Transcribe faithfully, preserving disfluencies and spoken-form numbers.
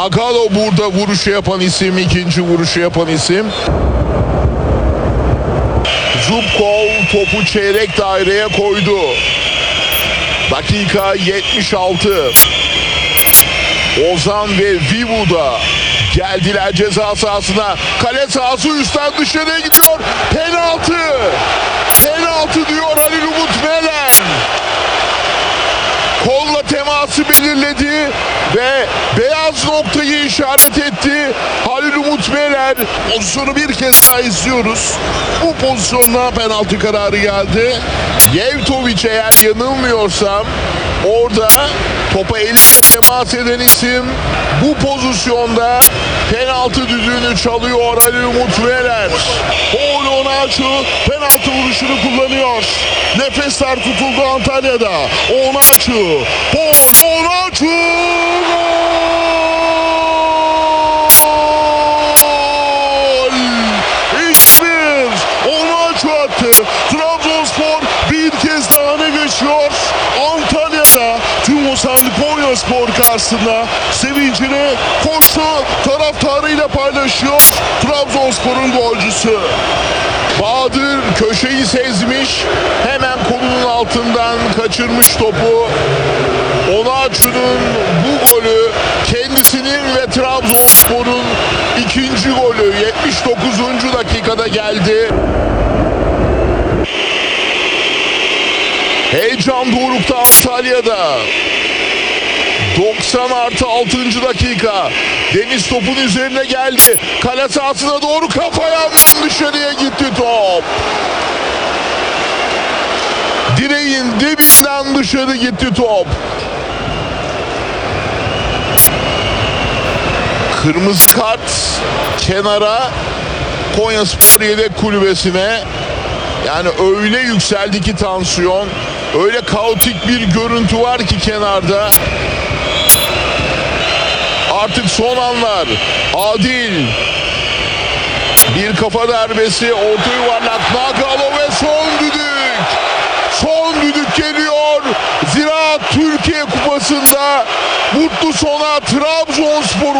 Nagalo burada vuruşu yapan isim, ikinci vuruşu yapan isim. Zubkov topu çeyrek daireye koydu. Dakika yetmiş altı. Ozan ve Vivu'da geldiler ceza sahasına. Kale sahası üstten dışarıya gidiyor. Penaltı. Penaltı diyor Halil Umut Meler. Kolla teması belirledi ve beyaz noktayı işaret etti Halil Umut Meler. Pozisyonu bir kez daha izliyoruz. Bu pozisyonda penaltı kararı geldi. Yevtoviç, eğer yanılmıyorsam orada topa elle temas eden isim, bu pozisyonda penaltı düdüğünü çalıyor Halil Umut Meler. Paul Onaçu penaltı vuruşunu kullanıyor. Nefesler tutuldu Antalya'da. Onaçu, Paul Onaçu! Gol! iki bir. Onaçu attı. Trabzonspor bir kez daha öne geçiyor. Antalya'da tüm Osanlı Konyaspor karşısında sevincini koştu taraftarıyla paylaşıyor Trabzonspor'un golcüsü. Bahadır köşeyi sezmiş, hemen kolunun altından kaçırmış topu. Onaçu'nun bu golü kendisinin ve Trabzonspor'un ikinci golü yetmiş dokuzuncu dakikada geldi. Heyecan dorukta Antalya'da. doksan artı altıncı dakika. Deniz topun üzerine geldi. Kale sahasına doğru kafa yandan dışarıya gitti top. Direğin dibinden dışarı gitti top. Kırmızı kart kenara, Konyaspor yedek kulübesine. Yani öyle yükseldi ki tansiyon. Öyle kaotik bir görüntü var ki kenarda. Artık son anlar. Adil. Bir kafa darbesi. Orta yuvarlak. Nagalo ve son düdük. Son düdük geliyor. Ziraat Türkiye Kupası'nda mutlu sona Trabzonspor